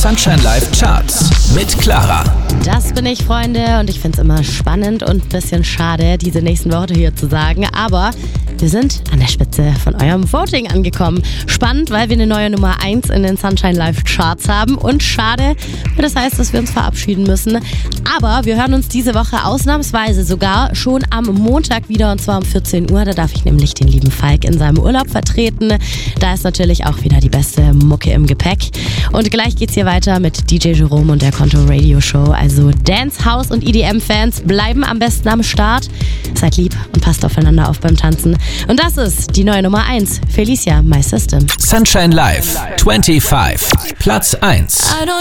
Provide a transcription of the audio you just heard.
Sunshine Live Charts mit Clara. Das bin ich, Freunde, und ich finde es immer spannend und ein bisschen schade, diese nächsten Worte hier zu sagen, aber wir sind an der Spitze von eurem Voting angekommen. Spannend, weil wir eine neue Nummer 1 in den Sunshine Live Charts haben, und schade, weil das heißt, dass wir uns verabschieden müssen. Aber wir hören uns diese Woche ausnahmsweise sogar schon am Montag wieder, und zwar um 14 Uhr. Da darf ich nämlich den lieben Falk in seinem Urlaub vertreten. Da ist natürlich auch wieder die beste Mucke im Gepäck. Und gleich geht's hier weiter mit DJ Jerome und der Konto Radio Show. Also Dance, House und EDM-Fans bleiben am besten am Start. Seid lieb und passt aufeinander auf beim Tanzen. Und das ist die neue Nummer 1, Felicia, My System. Sunshine Live 25, Platz 1.